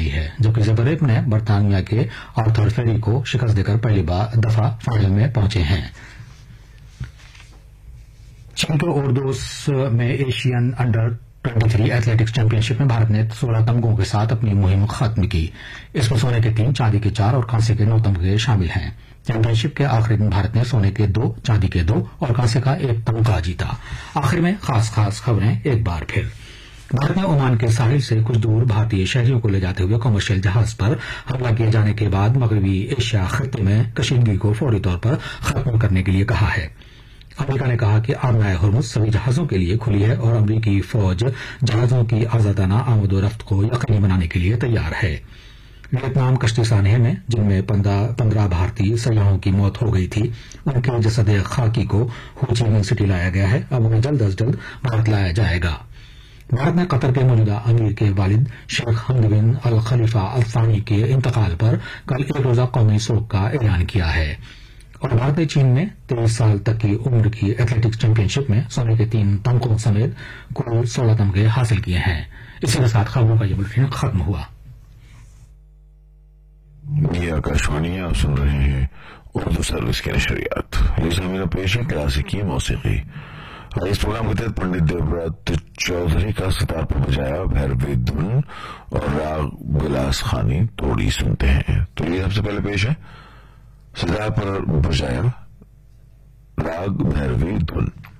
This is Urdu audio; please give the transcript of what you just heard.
بنائی ہے، جبکہ زیورب نے برطانیہ کے آرتھر فیری کو شکست دے کر پہلی دفعہ فائنل میں پہنچے ہیں۔ چین کے اوردوس میں ایشین انڈر 23 ایتھلیٹکس چیمپئن شپ میں بھارت نے 16 تمغوں کے ساتھ اپنی مہم ختم کی۔ اس میں سونے کے 3، چاندی کے 4 اور کانسے کے 9 تمغے شامل ہیں۔ چیمپئن شپ کے آخری دن بھارت نے سونے کے 2، چاندی کے 2 اور کانسے کا 1 تمغہ جیتا۔ آخر میں خاص خبریں ایک بار پھر۔ بھارت نے عمان کے ساحل سے کچھ دور بھارتی شہریوں کو لے جاتے ہوئے کمرشل جہاز پر حملہ کیے جانے کے بعد مغربی ایشیا خطے میں کشیدگی کو فوری طور پر ختم کرنے کے لیے کہا ہے۔ امریکہ نے کہا کہ آبنائے ہرمز سبھی جہازوں کے لیے کھلی ہے اور امریکی فوج جہازوں کی آزادانہ آمد و رفت کو یقینی بنانے کے لیے تیار ہے۔ ویتنام کشتی سانحے میں جن میں 15 بھارتی سیاحوں کی موت ہو گئی تھی، ان کے جسد خاکی کو ہو چی منہ سٹی لایا گیا ہے۔ اب انہیں جلد از جلد بھارت لایا جائے گا۔ بھارت نے قطر کے موجودہ امیر کے والد شیخ حمد بن الخلیفہ الثانی کے انتقال پر کل ایک روزہ قومی سوگ کا اعلان کیا ہے۔ اور بھارت نے چین میں 23 سال تک کی عمر کی ایتھلیٹکس چیمپئن شپ میں سونے کے 3 تمغوں سمیت کل 16 تمغے حاصل کیے ہیں۔ اسی کے ساتھ خبروں کا یہ بلیٹن ختم ہوا۔ یہ آکاشوانی آپ سن رہے ہیں اردو سروس کی نشریات۔ یہ میرا پیش ہے کلاسیکی موسیقی۔ اس پروگرام کے تحت پنڈت دیوبرت چودھری کا ستار پر بجایا بھیروی دھن اور راگ بلاس خانی توڑی سنتے ہیں۔ تو یہ سب سے پہلے پیش ہے ستار پر بجایا راگ بھیروی دھن۔